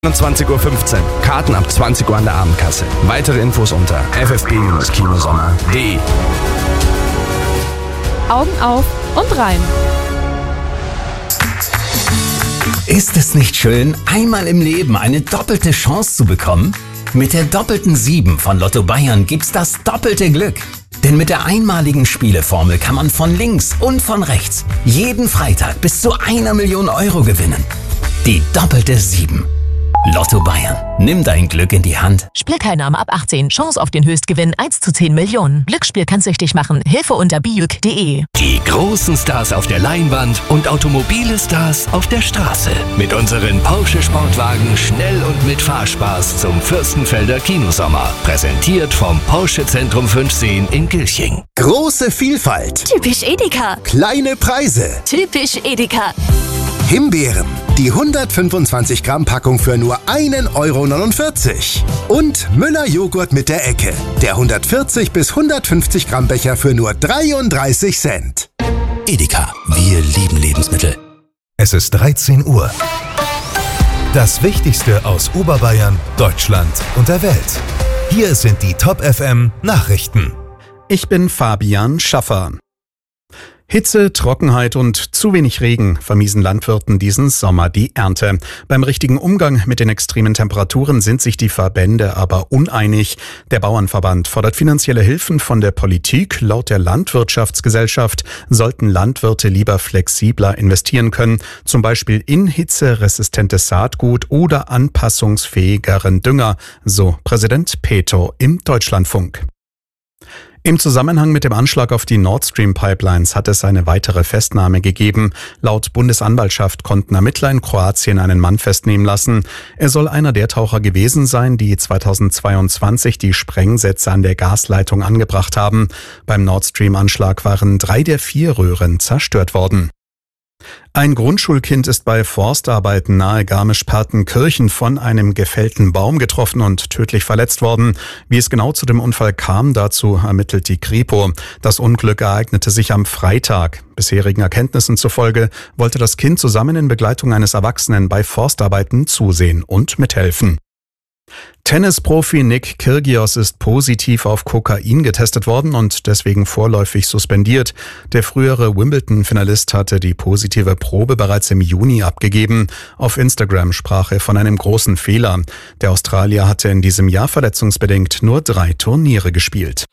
21:15 Uhr. Karten ab 20 Uhr an der Abendkasse. Weitere Infos unter ffb-kinosommer.de. Augen auf und rein. Ist es nicht schön, einmal im Leben eine doppelte Chance zu bekommen? Mit der doppelten 7 von Lotto Bayern gibt's das doppelte Glück. Denn mit der einmaligen Spieleformel kann man von links und von rechts jeden Freitag bis zu 1 Million Euro gewinnen. Die doppelte 7. Lotto Bayern. Nimm dein Glück in die Hand. Spielteilnahme ab 18. Chance auf den Höchstgewinn 1 zu 10 Millionen. Glücksspiel kann süchtig machen. Hilfe unter biuk.de. Die großen Stars auf der Leinwand und automobile Stars auf der Straße. Mit unseren Porsche-Sportwagen schnell und mit Fahrspaß zum Fürstenfelder Kinosommer. Präsentiert vom Porsche Zentrum 510 in Gilching. Große Vielfalt. Typisch Edeka. Kleine Preise. Typisch Edeka. Himbeeren. Die 125 Gramm Packung für nur 1,49 €. Und Müller Joghurt mit der Ecke. Der 140 bis 150 Gramm Becher für nur 33 Cent. Edeka. Wir lieben Lebensmittel. Es ist 13 Uhr. Das Wichtigste aus Oberbayern, Deutschland und der Welt. Hier sind die Top FM Nachrichten. Ich bin Fabian Schaffer. Hitze, Trockenheit und zu wenig Regen vermiesen Landwirten diesen Sommer die Ernte. Beim richtigen Umgang mit den extremen Temperaturen sind sich die Verbände aber uneinig. Der Bauernverband fordert finanzielle Hilfen von der Politik. Laut der Landwirtschaftsgesellschaft sollten Landwirte lieber flexibler investieren können, zum Beispiel in hitzeresistentes Saatgut oder anpassungsfähigeren Dünger, so Präsident Peto im Deutschlandfunk. Im Zusammenhang mit dem Anschlag auf die Nord Stream Pipelines hat es eine weitere Festnahme gegeben. Laut Bundesanwaltschaft konnten Ermittler in Kroatien einen Mann festnehmen lassen. Er soll einer der Taucher gewesen sein, die 2022 die Sprengsätze an der Gasleitung angebracht haben. Beim Nord Stream Anschlag waren 3 der 4 Röhren zerstört worden. Ein Grundschulkind ist bei Forstarbeiten nahe Garmisch-Partenkirchen von einem gefällten Baum getroffen und tödlich verletzt worden. Wie es genau zu dem Unfall kam, dazu ermittelt die Kripo. Das Unglück ereignete sich am Freitag. Bisherigen Erkenntnissen zufolge wollte das Kind zusammen in Begleitung eines Erwachsenen bei Forstarbeiten zusehen und mithelfen. Tennisprofi Nick Kyrgios ist positiv auf Kokain getestet worden und deswegen vorläufig suspendiert. Der frühere Wimbledon-Finalist hatte die positive Probe bereits im Juni abgegeben. Auf Instagram sprach er von einem großen Fehler. Der Australier hatte in diesem Jahr verletzungsbedingt nur 3 Turniere gespielt.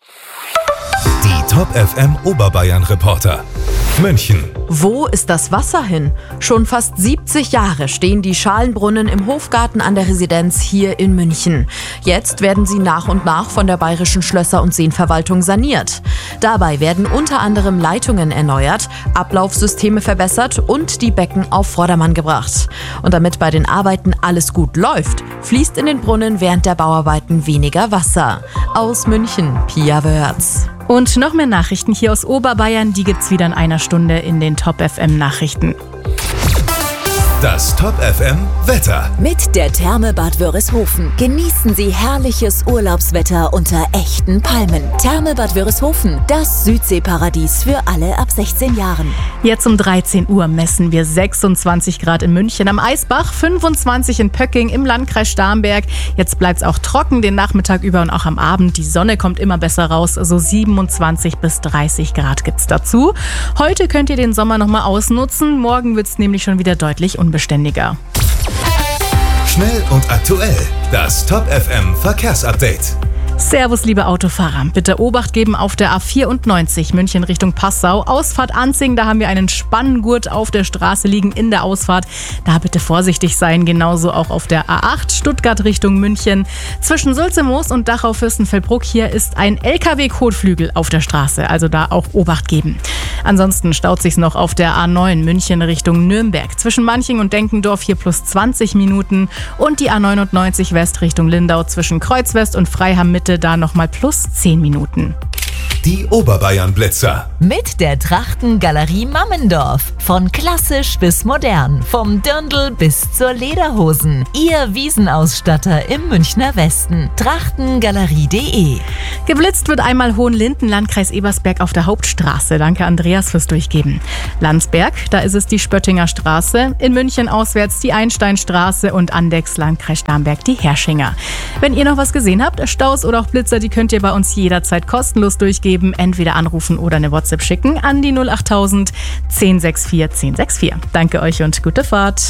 Die Top FM Oberbayern Reporter. München. Wo ist das Wasser hin? Schon fast 70 Jahre stehen die Schalenbrunnen im Hofgarten an der Residenz hier in München. Jetzt werden sie nach und nach von der Bayerischen Schlösser- und Seenverwaltung saniert. Dabei werden unter anderem Leitungen erneuert, Ablaufsysteme verbessert und die Becken auf Vordermann gebracht. Und damit bei den Arbeiten alles gut läuft, fließt in den Brunnen während der Bauarbeiten weniger Wasser. Aus München, Pia Wörz. Und noch mehr Nachrichten hier aus Oberbayern, die gibt's wieder in einer Stunde in den Top FM Nachrichten. Das Top FM Wetter. Mit der Therme Bad Wörishofen genießen Sie herrliches Urlaubswetter unter echten Palmen. Therme Bad Wörishofen, das Südseeparadies für alle ab 16 Jahren. Jetzt um 13 Uhr messen wir 26 Grad in München am Eisbach, 25 in Pöcking im Landkreis Starnberg. Jetzt bleibt's auch trocken den Nachmittag über und auch am Abend. Die Sonne kommt immer besser raus, so 27 bis 30 Grad gibt's dazu. Heute könnt ihr den Sommer nochmal ausnutzen. Morgen wird's nämlich schon wieder deutlich unbeständiger. Schnell und aktuell. Das Top FM Verkehrsupdate. Servus, liebe Autofahrer. Bitte Obacht geben auf der A94 München Richtung Passau. Ausfahrt Anzing, da haben wir einen Spanngurt auf der Straße liegen in der Ausfahrt. Da bitte vorsichtig sein. Genauso auch auf der A8 Stuttgart Richtung München. Zwischen Sulzemoos und Dachau-Fürstenfeldbruck hier ist ein LKW-Kotflügel auf der Straße. Also da auch Obacht geben. Ansonsten staut sich's noch auf der A9 München Richtung Nürnberg. Zwischen Manching und Denkendorf hier plus 20 Minuten. Und die A99 West Richtung Lindau zwischen Kreuzwest und Freiham Mitte da nochmal plus 10 Minuten. Die Oberbayern-Blitzer. Mit der Trachtengalerie Mammendorf. Von klassisch bis modern. Vom Dirndl bis zur Lederhosen. Ihr Wiesenausstatter im Münchner Westen. Trachtengalerie.de. Geblitzt wird einmal Hohenlinden, Landkreis Ebersberg auf der Hauptstraße. Danke Andreas fürs Durchgeben. Landsberg, da ist es die Spöttinger Straße. In München auswärts die Einsteinstraße und Andex, Landkreis Starnberg, die Herrschinger. Wenn ihr noch was gesehen habt, Staus oder auch Blitzer, die könnt ihr bei uns jederzeit kostenlos durchgeben. Entweder anrufen oder eine WhatsApp schicken an die 08000 1064 1064. Danke euch und gute Fahrt.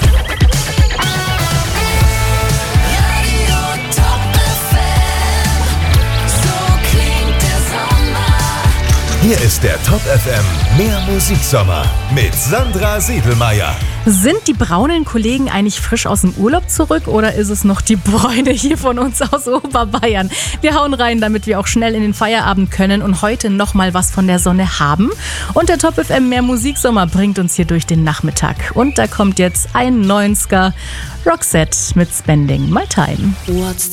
Hier ist der Top FM Mehr Musiksommer mit Sandra Siedelmeier. Sind die braunen Kollegen eigentlich frisch aus dem Urlaub zurück oder ist es noch die Bräune hier von uns aus Oberbayern? Wir hauen rein, damit wir auch schnell in den Feierabend können und heute nochmal was von der Sonne haben. Und der Top FM Mehr Musiksommer bringt uns hier durch den Nachmittag. Und da kommt jetzt ein 90er Roxette mit Spending My Time. What's